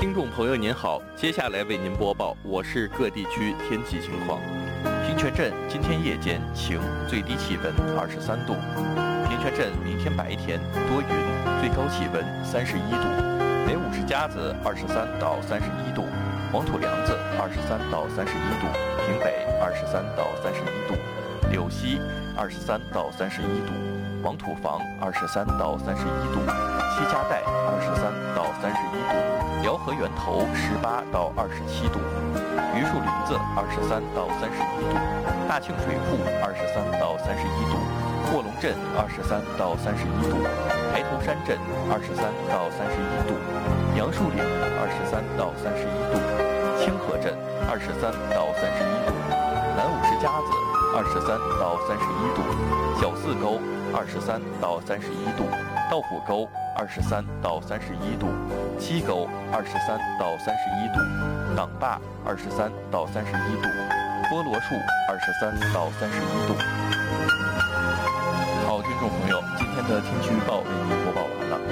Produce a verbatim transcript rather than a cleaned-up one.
听众朋友您好，接下来为您播报我市各地区天气情况。平泉镇今天夜间晴，最低气温二十三度。平泉镇明天白天多云，最高气温三十一度。北五十甲子二十三到三十一度，黄土梁子二十三到三十一度，平北二十三到三十一度，柳溪二十三到三十一度，黄土房二十三到三十一度，西夹带二十三到三十一度，辽河源头十八到二十七度，榆树林子二十三到三十一度，大庆水库二十三到三十一度，卧龙镇二十三到三十一度，抬头山镇二十三到三十一度，杨树岭二十三到三十一度，清河镇二十三到三十一度，南五十甲子二十三到三十一度，小四沟二十三到三十一度，道虎沟二十三到三十一度，西沟二十三到三十一度，党坝二十三到三十一度，菠萝树二十三到三十一度。好，听众朋友，今天的天气预报为